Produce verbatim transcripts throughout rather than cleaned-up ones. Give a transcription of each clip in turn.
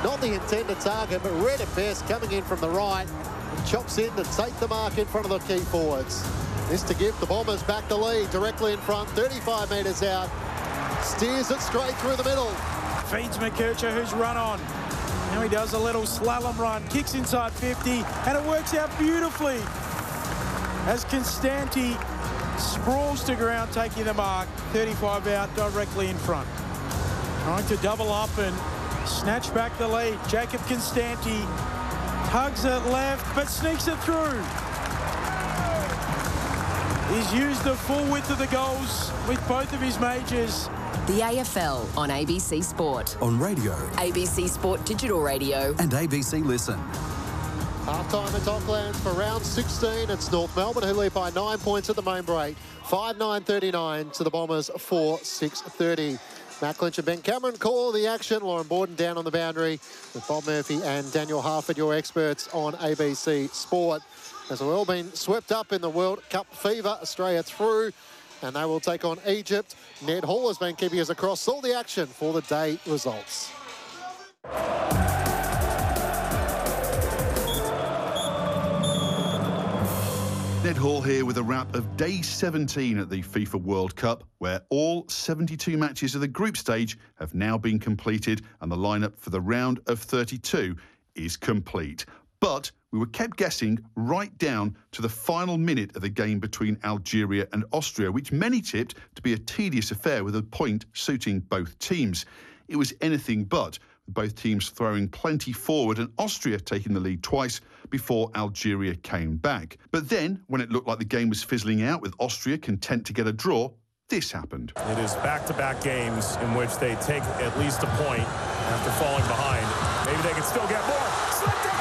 Not the intended target, but Red at best coming in from the right. And chops in to take the mark in front of the key forwards. This to give the Bombers back the lead directly in front, thirty-five metres out. Steers it straight through the middle. Feeds McKercher, who's run on. Now he does a little slalom run, kicks inside fifty, and it works out beautifully as Constanti sprawls to ground, taking the mark. thirty-five out, directly in front. Trying to double up and snatch back the lead. Jacob Constanti hugs it left, but sneaks it through. He's used the full width of the goals with both of his majors. The A F L on A B C Sport. On radio. A B C Sport Digital Radio. And A B C Listen. Half-time at Docklands for round sixteen. It's North Melbourne who lead by nine points at the main break. five nine thirty-nine to the Bombers four six thirty. Matt Clinch and Ben Cameron call the action. Lauren Borden down on the boundary with Bob Murphy and Daniel Harford, your experts on A B C Sport. As we've all been swept up in the World Cup fever, Australia through, and they will take on Egypt. Ned Hall has been keeping us across all the action for the day results. Ned Hall here with a wrap of day seventeen at the FIFA World Cup, where all seventy-two matches of the group stage have now been completed and the lineup for the round of thirty-two is complete. But we were kept guessing right down to the final minute of the game between Algeria and Austria, which many tipped to be a tedious affair with a point suiting both teams. It was anything but, with both teams throwing plenty forward and Austria taking the lead twice before Algeria came back. But then, when it looked like the game was fizzling out with Austria content to get a draw, this happened. It is back-to-back games in which they take at least a point after falling behind. Maybe they can still get more. Slipped ahead!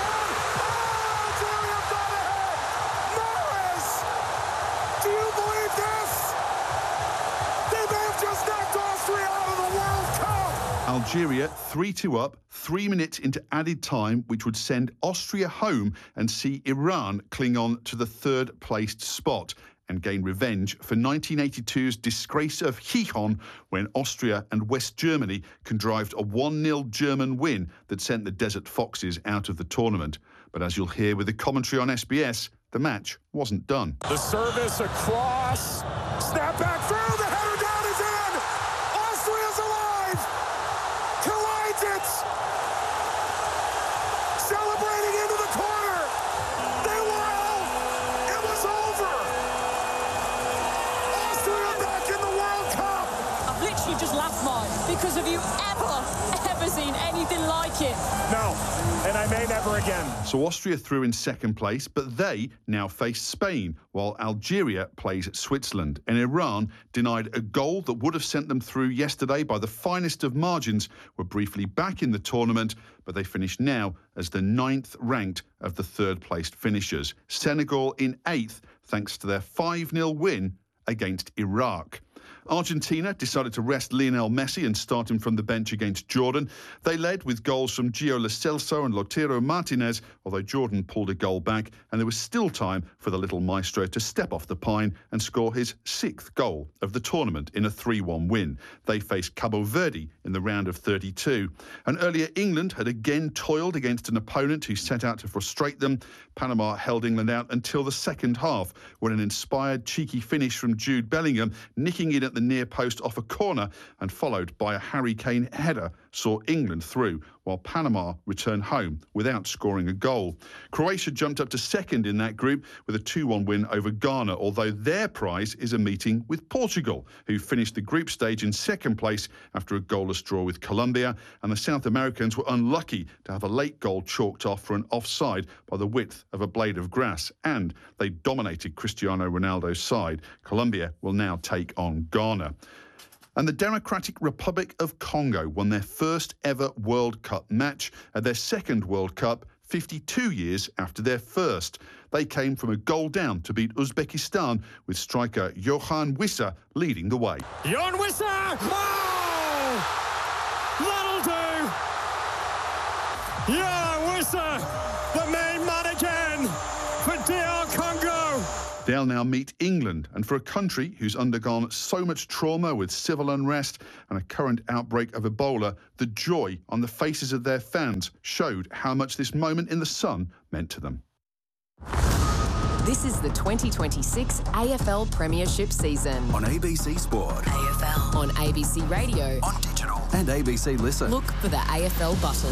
Algeria three two up, three minutes into added time, which would send Austria home and see Iran cling on to the third-placed spot and gain revenge for nineteen eighty-two's disgrace of Gijón, when Austria and West Germany contrived a one nil German win that sent the Desert Foxes out of the tournament. But as you'll hear with the commentary on S B S, the match wasn't done. The service across, snap back through, the header down is in! Austria's alive! Collides it! Celebrating into the corner! They were out! It was over! Austria back in the World Cup! I've literally just laughed, Mike, because have you ever, ever seen anything like it? No, and I may never again. So Austria through in second place, but they now face Spain, while Algeria plays Switzerland. And Iran, denied a goal that would have sent them through yesterday by the finest of margins, were briefly back in the tournament, but they finish now as the ninth ranked of the third-placed finishers. Senegal in eighth, thanks to their five nil win against Iraq. Argentina decided to rest Lionel Messi and start him from the bench against Jordan. They led with goals from Gio Lo Celso and Lautaro Martinez, although Jordan pulled a goal back, and there was still time for the little maestro to step off the pine and score his sixth goal of the tournament in a three one win. They faced Cabo Verde in the round of thirty-two. And earlier, England had again toiled against an opponent who set out to frustrate them. Panama held England out until the second half, when an inspired, cheeky finish from Jude Bellingham, nicking in at the near post off a corner and followed by a Harry Kane header, saw England through, while Panama returned home without scoring a goal. Croatia jumped up to second in that group with a two one win over Ghana, although their prize is a meeting with Portugal, who finished the group stage in second place after a goalless draw with Colombia, and the South Americans were unlucky to have a late goal chalked off for an offside by the width of a blade of grass, and they dominated Cristiano Ronaldo's side. Colombia will now take on Ghana. And the Democratic Republic of Congo won their first ever World Cup match at their second World Cup fifty-two years after their first. They came from a goal down to beat Uzbekistan, with striker Yohan Wissa leading the way. Yohan Wissa! Oh! That'll do! Yohan Wissa, the main man again for D R Congo. They'll now meet England, and for a country who's undergone so much trauma with civil unrest and a current outbreak of Ebola, the joy on the faces of their fans showed how much this moment in the sun meant to them. This is the twenty twenty-six A F L Premiership season. On A B C Sport. A F L. On A B C Radio. On digital. And A B C Listen. Look for the A F L button.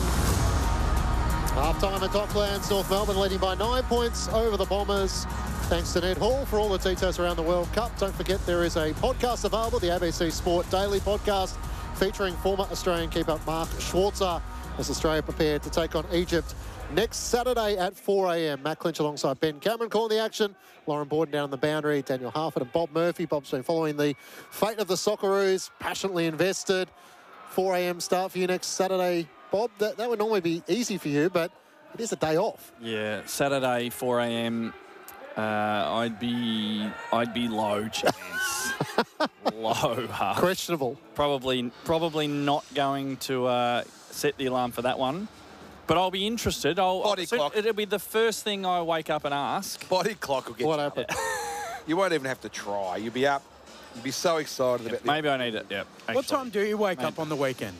Half-time at Docklands, North Melbourne leading by nine points over the Bombers. Thanks to Ned Hall for all the details around the World Cup. Don't forget there is a podcast available, the A B C Sport Daily Podcast, featuring former Australian keeper Mark Schwarzer as Australia prepared to take on Egypt next Saturday at four a m. Matt Clinch alongside Ben Cameron calling the action. Lauren Borden down on the boundary. Daniel Harford and Bob Murphy. Bob's been following the fate of the Socceroos, passionately invested. four a m start for you next Saturday. Bob, that, that would normally be easy for you, but it is a day off. Yeah, Saturday, four a m Uh, I'd be, I'd be low chance, low. Half. Questionable. Probably, probably not going to uh, set the alarm for that one. But I'll be interested. I'll, Body so clock. It'll be the first thing I wake up and ask. Body clock will get What you. happened? You won't even have to try. You'll be up. You'll be so excited about Maybe I need it. Yeah. What actually. time do you wake Maybe. up on the weekend?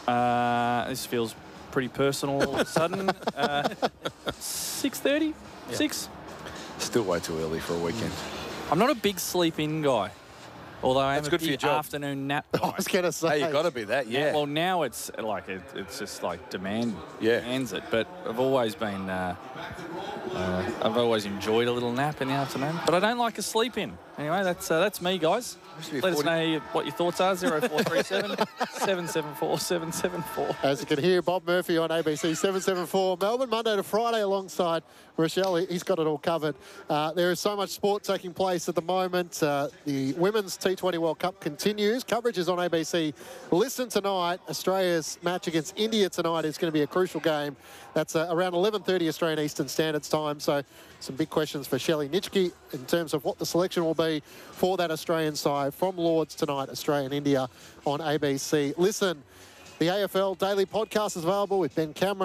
Uh, this feels pretty personal all of a sudden. Uh, six thirty? Six? Still way too early for a weekend. I'm not a big sleep-in guy. Although I am That's a good for your big job. afternoon nap I guy. was going to say. Hey, you got to be that, yeah. Well, now it's like it, it's just like demand Yeah. demands it. But I've always been, uh, uh, I've always enjoyed a little nap in the afternoon. But I don't like a sleep in. Anyway, that's uh, that's me, guys. Used to be Let us forty know what your thoughts are. Zero four three seven seven seven four seven seven four. As you can hear, Bob Murphy on A B C seven seven four Melbourne, Monday to Friday alongside Rochelle. He's got it all covered. Uh, there is so much sport taking place at the moment. Uh, the Women's T twenty World Cup continues. Coverage is on A B C. Listen tonight. Australia's match against India tonight is going to be a crucial game. That's uh, around eleven thirty Australian Eastern Standard Time. So some big questions for Shelley Nitschke in terms of what the selection will be for that Australian side from Lords tonight, Australia and India on A B C. Listen, the A F L Daily Podcast is available with Ben Cameron.